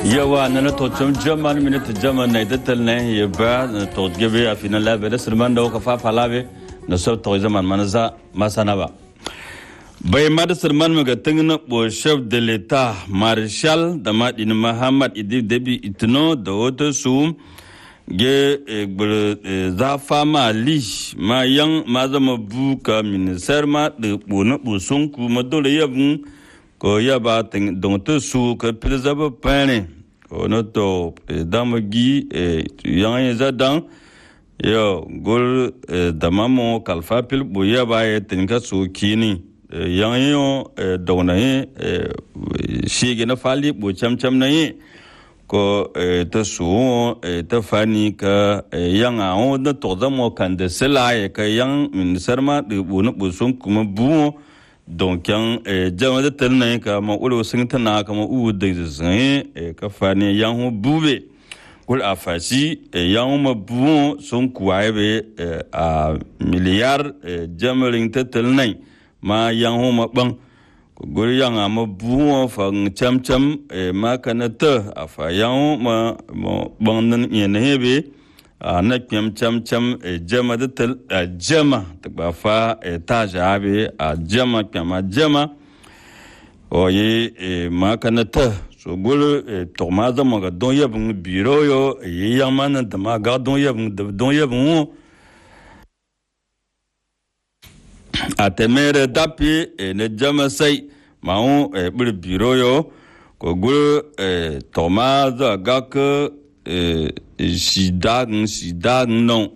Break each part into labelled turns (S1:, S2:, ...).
S1: yawa na to jaman minute jaman na idatal ne ya ba to gebe a final labe da sirman da ka fa labe na so to zaman manza masana ba bai ma da sirman mu ga tangna bo chef de l'état marshal da madin Muhammad Idris Deby Itno da wata su ge za fama li ma yang ma zama buka minister ma da bona busun ku ma dole yabun ko yaba don to su ka preserve pane ko no to damagi yang zadan yo gol damamo kalfa pil bo yaba e tinka su kini yang yo dona shige na fali bo cham na yi ko ta su ta fani ka yang a on da to zamo kan da selaye ka yang minister ma de bona busun kuma bu donc yang jama da tanna ka ma ulo singta na ka ma u da zai ka fani yang bube kul afasi yang ma bu sun kuwaye be a miliyar jamarin tatalnai ma yang ma ban gol yang ma bu fa cham ma kanata afa yang ma ban nan ne be na kyam cham jama da tal jama ta ba fa ta jabe a jama kyama jama oye ma kanata so gol to ma da ma ga don yabun biro yo yama nan da ma ga don yabun a temere dapi ne jama sai ma on biro yo ko gol to ma da ga ka sidag non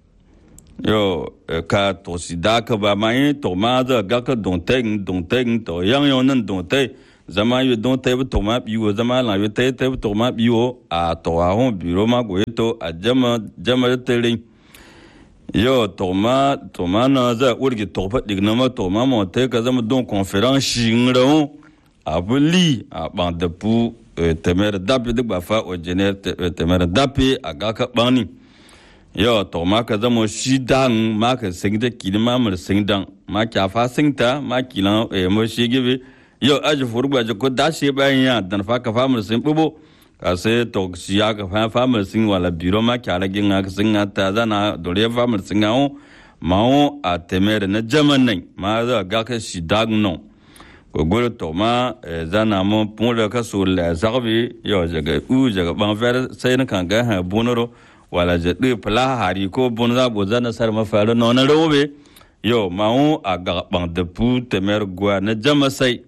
S1: yo ka to sidag ba mai to ma da ga ka don teng to yang yo nan don te zama yo don te to ma biwo zama la yo te to ma biwo a to a hon biro ma go to a jama te ring yo to ma na za urgi to fa digna ma to ma mo te ka zama don conférence shingro a buli a ban de pu temer dapi de bafa o jener temer dapi aga ka bani yo to ma ka zamo shidan ma ka singde kilima mar singdan ma ka fa singta ma kilan mo shigebe yo aje furba je ko dashi bayan ya dan fa ka fa mar sing bubo ka se to siya ka fa mar sing wala biro ma ka ragin ka singa ta zana dole fa mar singa o ma o a temer na jaman nai ma za ga ka shidan no ko gol to ma zana mo pon le ka sur la zarbi yo jaga ban fer sai na kan ga ha bonoro wala je de pla hari ko bonza bo zana sar ma fa no na robe yo ma o aga ban de pu temer gwa na jama sai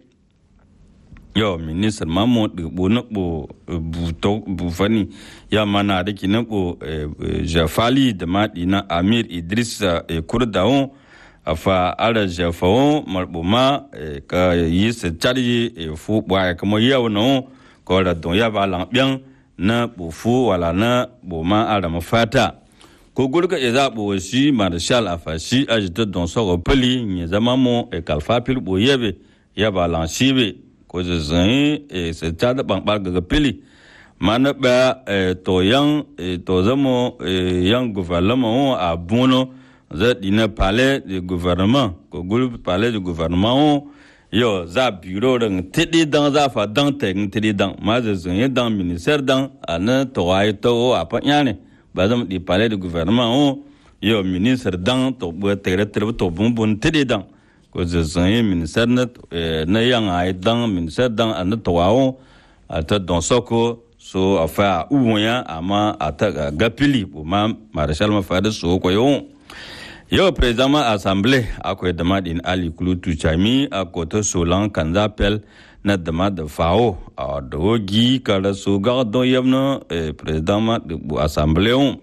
S1: yo ministre ma mo de bono bo bu fani ya mana de kinabo jafali de madina Amir Idris Kurdaon afa ala jafo malbuma ka yise chari fu bwa ka mo yawo no ko la don ya ba lang bien na bu fu wala na bu ma ala mafata ko gurka eza bo shi marshal afashi ajito don so peli ni zama mo kalfa pil bo yebe ya ba lang shibe ko zin se chada bang bal ga peli mana ba to yang to zamo yang gouvernement a bono za dina palais du gouvernement ko gul palais du gouvernement yo za bureau dang tidi dang za fa dang teng tidi dang ma za zun dang ministère dang ana to ay to apanyane ba zam di palais du gouvernement yo ministre dang to bo tere to bon tidi dang ko za zun ministère na yang ay dang ministère dang ana to wa ata don soko so afa uwonya ama ata gapili bo ma marshal ma fa de so ko yo président assemblée akoy damad in Ali Kulutu Chami akoto solan kanza pel na damad fao a dogi kala so gardo yamno président de assemblée on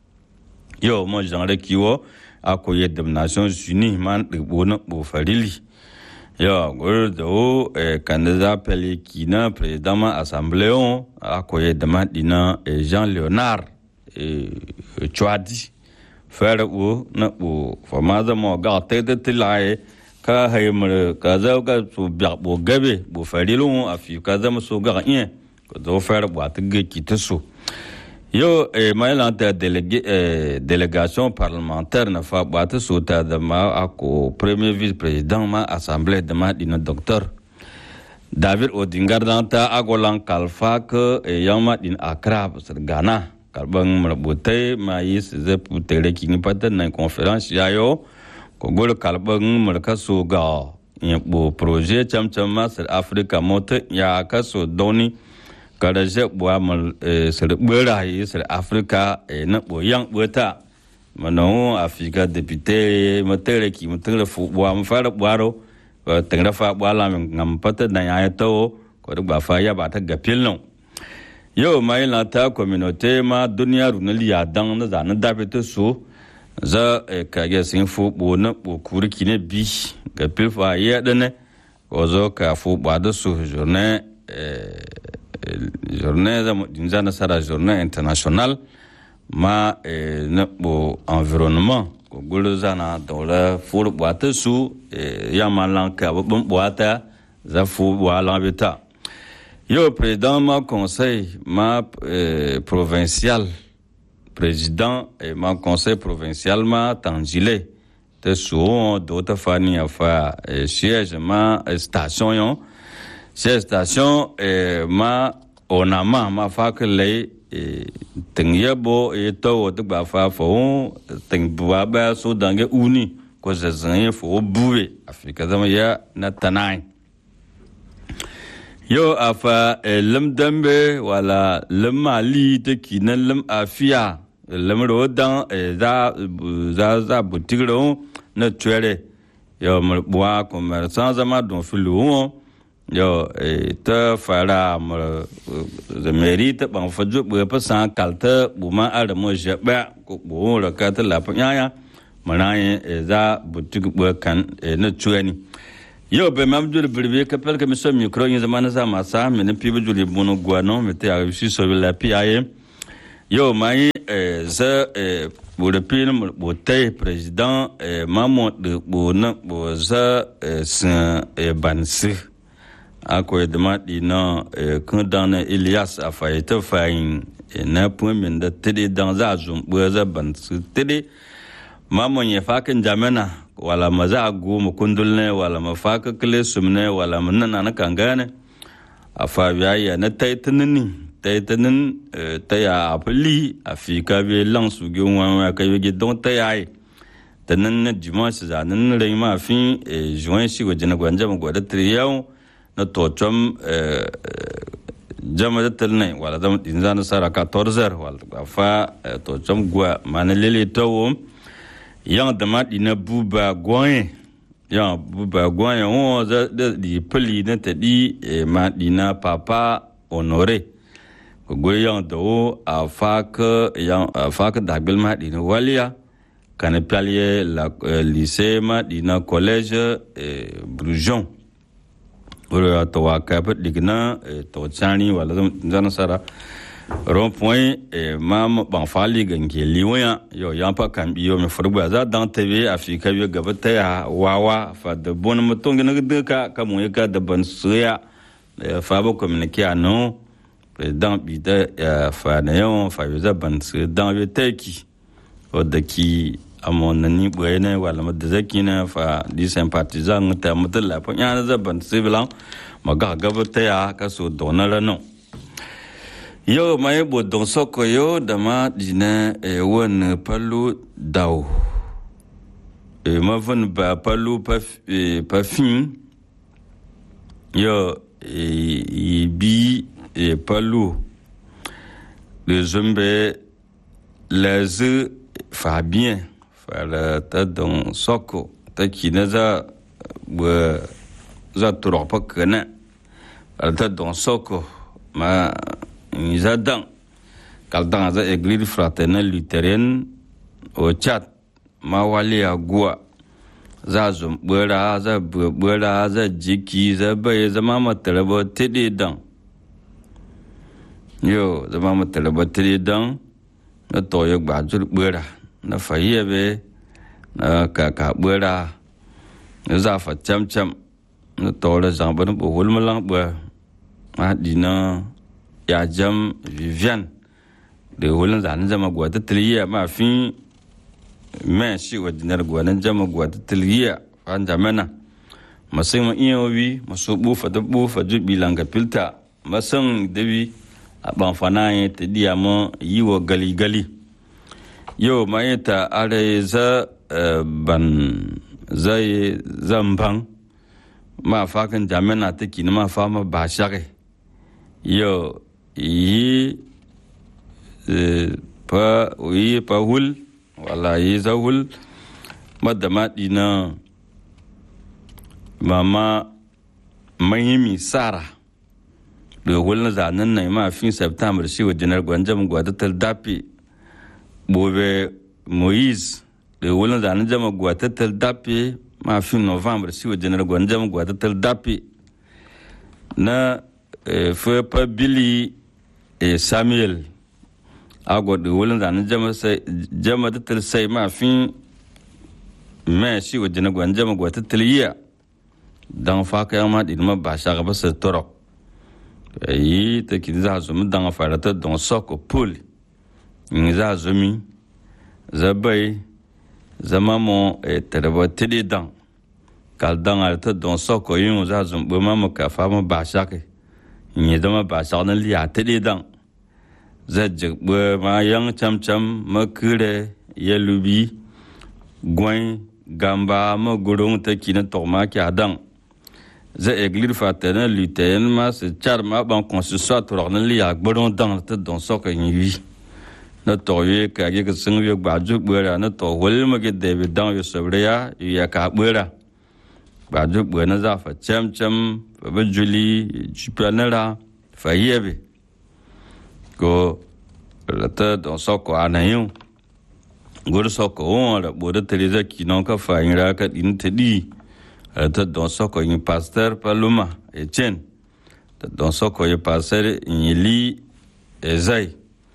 S1: yo mo genre kiwo akoy dem Nations Unies man de bona bo farili yo gordo kanza pel kina président assemblée on akoy damad dina Jean Léonard Chouadi fere wo na bo famaza mo ga tete lae ka haymer ka za ga so bia bo gabe bo farilu afi ka za mo so ga yin ko do fere bo atge kiteso yo mai la délégation parlementaire na fa ba ta so ta da ma ako premier vice président ma assemblée de ma dina docteur David Odingar danta agolan kalfa ke yama din Accra Ghana kalbang merbutai mais ze putere kini patan na conference yayo ko gol kalbang merkaso ga bo projet cham mas Africa mote ya kaso doni kada je bwa mal ser bera yi ser Africa na bo yang bota mano Africa député motere ki motere fu bwa mfara bwaro tengra fa bwala ngam pata na ya to ko ba fa ya ba ta gapil no yo mai la ta communauté ma dunia runali ya dan na zan da bete so za ka ga sin fu bo na bo kurki ne bi gapil fa ya dane ko zo ka fu ba da su journée da dinzana sara journée internationale ma na bo environnement ko gulu zana dole fu ba ta su ya malan ka bo boata za fu wala beta yo président ma conseil ma provincial président et ma conseil provincial ma Tangile te so d'autres fani afa siège ma station yon siège station ma onama ma fa que les tengyabo et to de ba fa fo teng bua ba so dange uni ko zazan fo buwe Afrika zama ya na tanai yo afa lim dambe wala lim mali te kinan lim afia lim rodan za butigro na twere yo bua commerçant zama don filu yo te fara the mérite ban faju bu pa san kalta bu ma ara mo jaba ko bu ra ka ta la panya manaye za butig bu kan na twani yo be mam jul bribe kapel ke miso micro yin zamana za masa men pibe jul bono guano mete a réussi sur la PIA yo mai za bu de pin bu tay président mamon de bu na bu za san bansi akoy de mati na kundana Elias afayete fayin na point de tede dans azum bu za bansi tede mamon ya fakin jamana wala maza go mu kundulne wala mafaka kle sumne wala munna na kangane afa biya na taitinin taya apli afika be lansu ge wanwa ka yege don tayai tanan na dimanche zanan re ma fin juin si go jina gwanja mu go da triyaw na to chom jama da telne wala da dinzana sara 14h wala afa to chom gwa manelele to yang damat ina buba gwan on za di peli na tadi ma dina papa honoré go yang do afak da bil ma dina walia kan palier la lycée ma dina collège Brujon ora to wa ka pat digna to chani wala zan sara rond point mam ban fali gange liwaya yo yampa kan biyo me furba za dan tv Afrika yo gabata ya wawa fa de bon mutonga na de ka mo ka de ban suya fa ba communiquer anon président bi de fa na yo fa yo za ban su dan yo teki o de ki amon ni boyene wala ma de zakina fa di sympathisant ta mutalla pa nya za ban su bilan maga gabata ya ka so donara no yo mai bo don soko yo dama dina won palu daw ma von ba palu pa fin yo bi palu le zombe les Fabien fala ta don soko ta kina za trop kana ta don soko ma Zadan kaldan za église fraternelle luthérienne au Tchad ma wali agua za zum bura za jiki za bai zama matalaba tede dan yo zama matalaba tede dan na toyo gbajur bura na fahiye be na kaka bura za fa cham na tore zamban bo hulmalang ba ma dina ya jam Viviane de holan zan zama gwata tiliya ma fin men shi wadinar gwanan jama gwata tiliya fan jamana masing ma iyo wi masu bu fa jubi langa pilta masang dewi ban fanaye te diamo yiwo gali yo mayeta are za ban zai zambang ma fakan jamena te kin ma fa ma ba share yo yi pa hul wala yi za hul madama dina mama mahimi sara da hulna zanen na ma fin september shi wajenar gwanjam gwadatar dafi bobe moise da hulna zanen jama gwadatar dafi ma fin november shi wajenar gwanjam gwadatar dafi na fa billy samuel agwa da hulna zanen jama datar sai ma fin mai shi wajenar gwanjam gwadatar yiya dan fa ka ma din ma ba sha ba se torok yi te kin za zo mu dan fa rata don soko pul in za zo mi za bai zama mo tereba tedi dan kal dan alta don soko yin za zo bu ma mu ka fa ma ba sha ke ni da ma ba sha na liya tedi dan za je bu ma yang cham ma kure ya lubi gwan gamba ma gurung te kin to ma kya dan za eglir fatana luten ma se charma ban constitution torna li ak bodon dan te don soka yi na to ye ka ge sing ye ba ju bera na to wol ma ge de dan yo sobreya ya ka bera ba ju bera za fa cham ba juli chupanera fa yebe ko la te don soka anayu gor soka on la bodo teresa ki non ka fa ira ka in te di ta don soko yin pasteur paluma Etienne ta don soko yin pasteur yin li ezai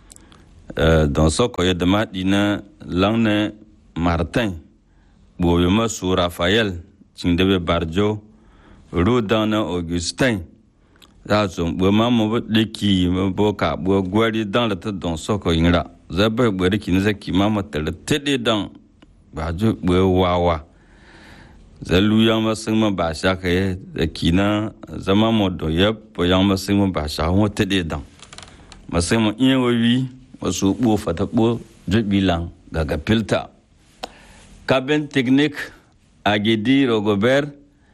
S1: don soko yin dama dina langne Martin bo yoma su Raphaël cindebe Barjo Rodana Augustin za zo bo mamo de ki bo ka bo gwari dans le don soko yin ra za ba gwari ki ne ki mama tele tede dan Barjo bo wawa zalu yang masing ma ba sha ke da kina zama modo yap po yang masing ma ba sha ho te de dan masing ma yin wi wasu bo fata bo bilang gaga pilta kaben technique agedi Robert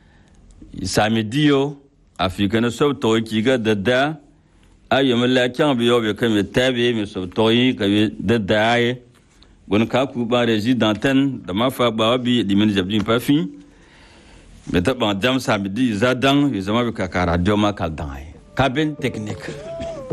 S1: samidio africain so to ki ga da ayo la kan bi yo be kam tabe mi so to yi ka da ay gon ka ku ba residenten da ma fa ba bi di min jabdin pa fin mais t'as bon jam samedi zadang ils ont vu kaka radio ma kaldan cabine technique